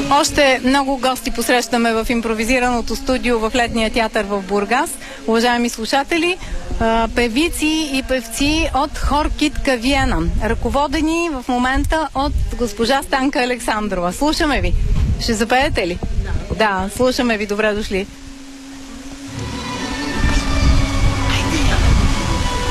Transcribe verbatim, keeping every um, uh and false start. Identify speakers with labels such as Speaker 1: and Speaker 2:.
Speaker 1: Още много гости посрещаме в импровизираното студио в Летния театър в Бургас. Уважаеми слушатели, певици и певци от хор Китка Виена, ръководени в момента от госпожа Станка Александрова. Слушаме ви. Ще запеете ли? Да. Да, слушаме ви. Добре дошли.